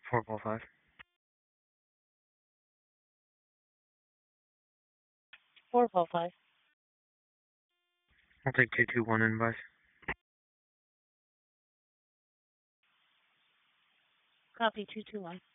455. Four call five. I'll take 221 invoice. Copy 221.